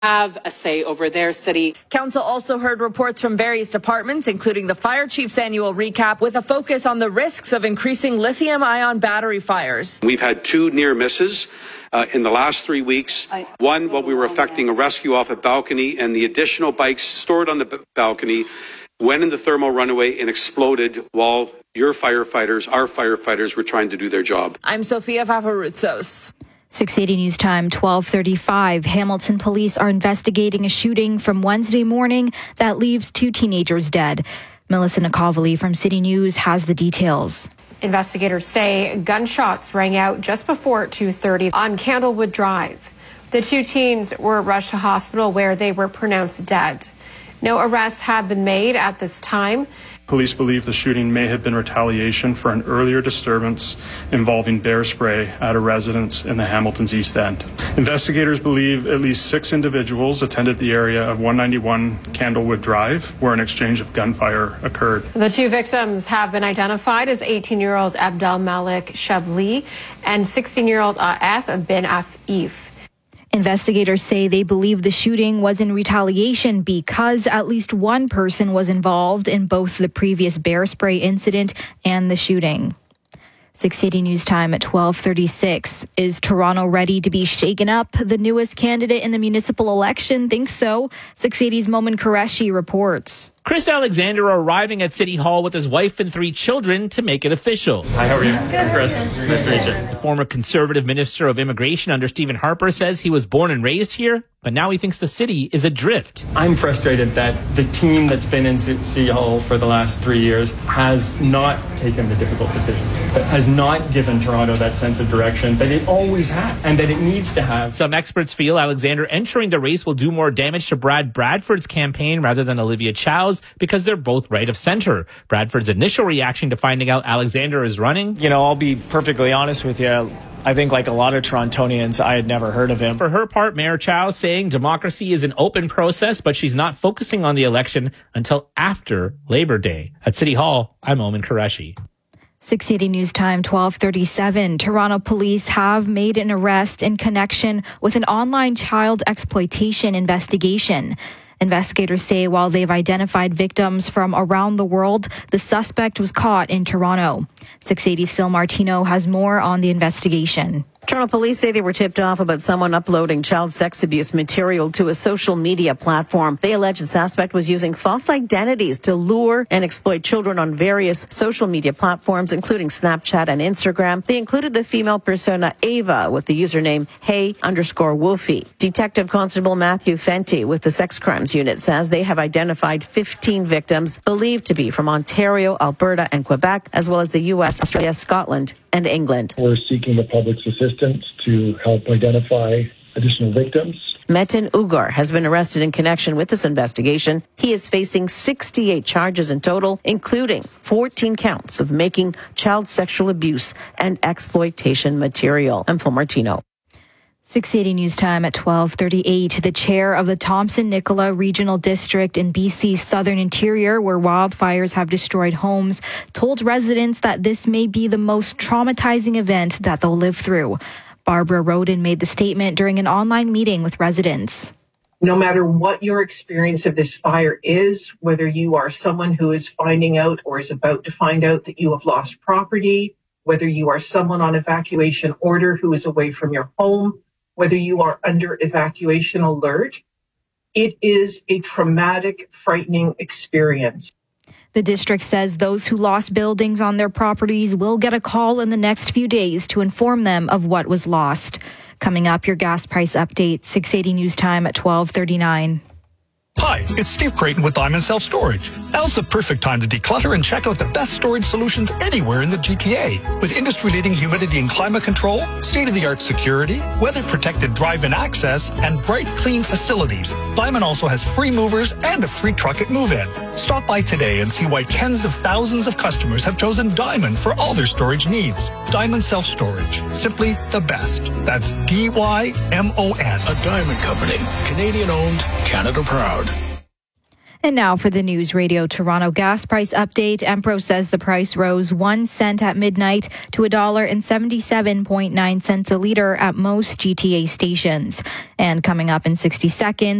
have a say over their city. Council also heard reports from various departments, including the fire chief's annual recap, with a focus on the risks of increasing lithium-ion battery fires. We've had 2 near misses in the last 3 weeks. One, while we were effecting a rescue off a balcony, and the additional bikes stored on the balcony went in the thermal runaway and exploded while our firefighters were trying to do their job. I'm Sofia Favarutsos. 680 News Time, 12:35. Hamilton police are investigating a shooting from Wednesday morning that leaves 2 teenagers dead. Melissa Nikovely from City News has the details. Investigators say gunshots rang out just before 2:30 on Candlewood Drive. The 2 teens were rushed to hospital where they were pronounced dead. No arrests have been made at this time. Police believe the shooting may have been retaliation for an earlier disturbance involving bear spray at a residence in the Hamilton's East End. Investigators believe at least 6 individuals attended the area of 191 Candlewood Drive, where an exchange of gunfire occurred. The 2 victims have been identified as 18-year-old Abdel Malik Shabli and 16-year-old Af bin Afif. Investigators say they believe the shooting was in retaliation because at least 1 person was involved in both the previous bear spray incident and the shooting. 680 News Time at 12:36. Is Toronto ready to be shaken up? The newest candidate in the municipal election thinks so. 680's Momin Qureshi reports. Chris Alexander arriving at City Hall with his wife and 3 children to make it official. Hi, how are you? Good. Chris, nice to meet you. The former Conservative Minister of Immigration under Stephen Harper says he was born and raised here, but now he thinks the city is adrift. I'm frustrated that the team that's been in City Hall for the last 3 years has not taken the difficult decisions, but has not given Toronto that sense of direction that it always had and that it needs to have. Some experts feel Alexander entering the race will do more damage to Brad Bradford's campaign rather than Olivia Chow's because they're both right of center. Bradford's initial reaction to finding out Alexander is running. You know, I'll be perfectly honest with you. I think like a lot of Torontonians, I had never heard of him. For her part, Mayor Chow saying democracy is an open process, but she's not focusing on the election until after Labor Day. At City Hall, I'm Momin Qureshi. 680 News Time, 12:37. Toronto police have made an arrest in connection with an online child exploitation investigation. Investigators say while they've identified victims from around the world, the suspect was caught in Toronto. 680's Phil Martino has more on the investigation. Toronto police say they were tipped off about someone uploading child sex abuse material to a social media platform. They allege the suspect was using false identities to lure and exploit children on various social media platforms, including Snapchat and Instagram. They included the female persona Ava with the username Hey_Wolfie. Detective Constable Matthew Fenty with the Sex Crimes Unit says they have identified 15 victims believed to be from Ontario, Alberta, and Quebec, as well as the U.S., Australia, Scotland, and England. We're seeking the public's assistance to help identify additional victims. Metin Ugar has been arrested in connection with this investigation. He is facing 68 charges in total, including 14 counts of making child sexual abuse and exploitation material. I'm Phil Martino. 680 News Time at 12:38. The chair of the Thompson-Nicola Regional District in BC's southern interior, where wildfires have destroyed homes, told residents that this may be the most traumatizing event that they'll live through. Barbara Roden made the statement during an online meeting with residents. No matter what your experience of this fire is, whether you are someone who is finding out or is about to find out that you have lost property, whether you are someone on evacuation order who is away from your home, whether you are under evacuation alert, it is a traumatic, frightening experience. The district says those who lost buildings on their properties will get a call in the next few days to inform them of what was lost. Coming up, your gas price update, 680 News Time at 12:39. Hi, it's Steve Creighton with Diamond Self Storage. Now's the perfect time to declutter and check out the best storage solutions anywhere in the GTA. With industry-leading humidity and climate control, state-of-the-art security, weather-protected drive-in access, and bright, clean facilities, Diamond also has free movers and a free truck at move-in. Stop by today and see why tens of thousands of customers have chosen Diamond for all their storage needs. Diamond Self Storage. Simply the best. That's DYMON. A Diamond Company. Canadian-owned, Canada-proud. And now for the News Radio Toronto gas price update. Empro says the price rose 1 cent at midnight to $1.77.9 a litre at most GTA stations. And coming up in 60 seconds,